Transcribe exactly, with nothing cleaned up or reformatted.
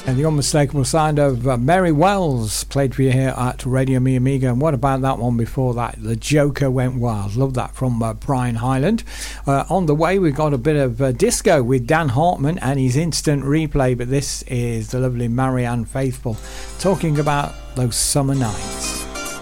The unmistakable sound of uh, Mary Wells played for you here at Radio Mi Amiga. And what about that one before that? The Joker Went Wild. Love that from uh, Brian Hyland. Uh, on the way, we've got a bit of uh, disco with Dan Hartman and his Instant Replay. But this is the lovely Marianne Faithfull talking about those summer nights.